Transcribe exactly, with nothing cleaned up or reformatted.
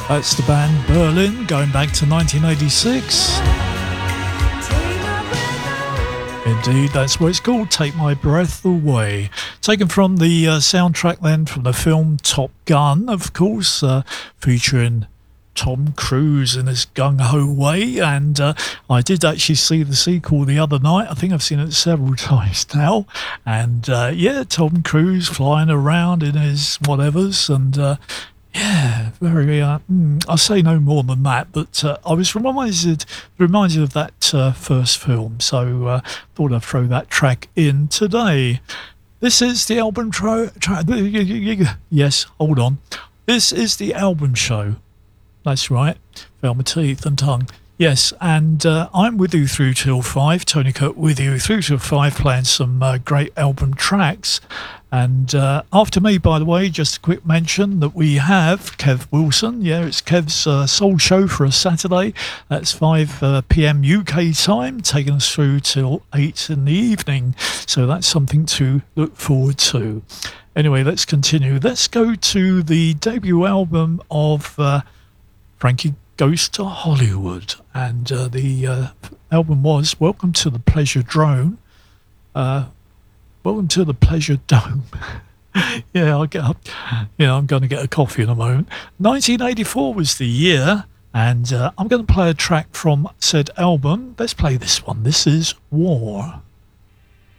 That's the band Berlin, going back to nineteen eighty-six. Indeed, that's what it's called, Take My Breath Away. Taken from the uh, soundtrack then from the film Top Gun, of course, uh, featuring Tom Cruise in his gung-ho way. And uh, I did actually see the sequel the other night. I think I've seen it several times now. And uh, yeah, Tom Cruise flying around in his whatevers and... Uh, Yeah, very. Uh, mm, I'll say no more than that. But uh, I was reminded, reminded of that uh, first film, so uh, thought I'd throw that track in today. This is the album tro- tra- Yes, hold on. This is the album show. That's right. Found my teeth and tongue. Yes, and uh, I'm with you through till five. Tony Kirk with you through till five, playing some uh, great album tracks. And uh, after me, by the way, just a quick mention that we have Kev Wilson. Yeah, it's Kev's uh, Soul Show for a Saturday. That's five uh, p.m. U K time, taking us through till eight in the evening. So that's something to look forward to. Anyway, let's continue. Let's go to the debut album of uh, Frankie Goes to Hollywood. And uh, the uh, album was Welcome to the Pleasure Drone. Uh, Welcome to the Pleasure Dome. Yeah, I'll get up. You know, I'm going to get a coffee in a moment. nineteen eighty-four was the year, and uh, I'm going to play a track from said album. Let's play this one. This is War.